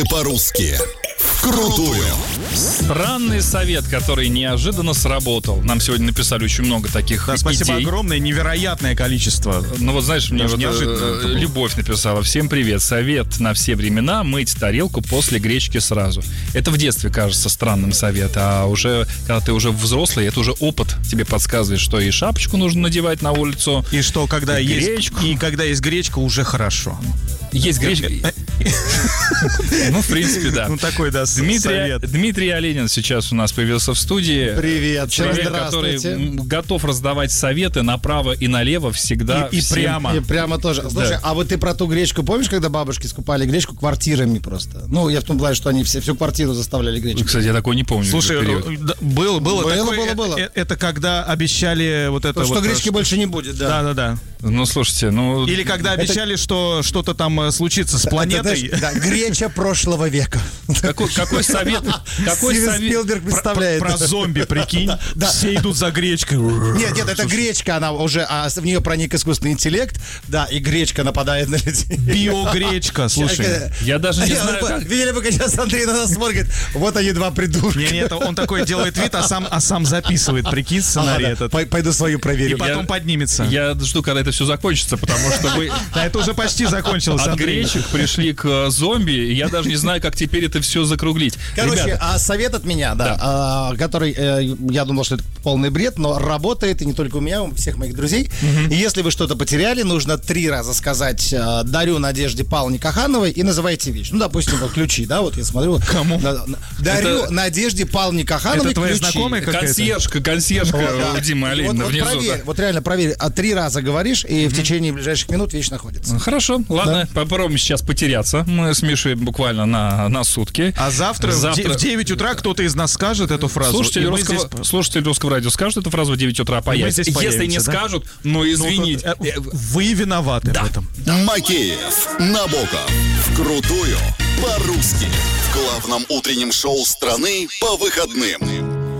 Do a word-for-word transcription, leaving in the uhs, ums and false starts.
По-русски вкрутую. Странный совет, который неожиданно сработал. Нам сегодня написали очень много таких да, идей. Спасибо огромное, невероятное количество. Ну вот знаешь, мне Даже вот, неожиданно э, Любовь написала: всем привет, совет на все времена — мыть тарелку после гречки сразу. Это в детстве кажется странным совет, а уже когда ты уже взрослый, это уже опыт тебе подсказывает, что и шапочку нужно надевать на улицу, и что когда и есть гречку. И когда есть гречка, уже хорошо. Есть гречка. Ну, в принципе, да. Ну, такой, да, Дмитрий, Дмитрий Оленин сейчас у нас появился в студии. Привет, человек, который готов раздавать советы направо и налево всегда. И, и всем. прямо. И прямо тоже. Слушай, да. А вот ты про ту гречку помнишь, когда бабушки скупали гречку квартирами просто? Ну, я в том плане, что они все, всю квартиру заставляли гречку. Кстати, я такой не помню. Слушай, было, было, было, было, такое, было, было. Это, это когда обещали вот это То, вот. Что гречки что... больше не будет, да. Да, да, да. Ну, слушайте, ну... Или когда обещали, это... что что-то там случится с планетой. Это, да, греча прошлого века. Какой, какой совет? Какой Стивен совет? Спилберг представляет. Про, про зомби, прикинь. Да. Все идут за гречкой. Нет, нет, это гречка, она уже, а в нее проник искусственный интеллект, да, и гречка нападает на людей. Биогречка, слушай. Я даже не знаю, как... Видели бы, как сейчас Андрей на нас смотрит, вот они два придурка. Нет, нет, он такой делает вид, а сам, а сам записывает, прикинь, сценарий ага, этот. Да. Пойду свою проверю. И потом я, поднимется. Я жду, когда это все закончится, потому что вы... Да, это уже почти закончилось, От Андрей. гречек пришли к зомби, и я даже не знаю, как теперь это все закруглить. Короче, Ребята, а совет от меня, да, да. А, который, э, я думал, что это полный бред, но работает, и не только у меня, у всех моих друзей. Угу. И если вы что-то потеряли, нужно три раза сказать э, «дарю Надежде Павловне Кахановой» и называйте вещь. Ну, допустим, вот ключи, да, вот я смотрю. Кому? На, на, дарю это... Надежде Павловне Кахановой это твоя ключи. знакомая какая-то? Консьержка, консьержка вот, да. у Димы Оленина вот, внизу. вот, проверь, Да. вот реально проверь, а три раза говоришь, и угу. в течение ближайших минут вещь находится. Хорошо, ладно, да. Попробуем сейчас потеряться. Мы с Мишей буквально на, на сутки. А завтра, завтра в девять утра кто-то из нас скажет эту фразу. Слушатели русского, здесь... слушатели русского радио скажут эту фразу в девять утра, появится. Если не да? скажут, ну извините. Ну, то, вы виноваты да. в этом. Макеев, Набоков. Вкрутую. По-русски. В главном утреннем шоу страны по выходным.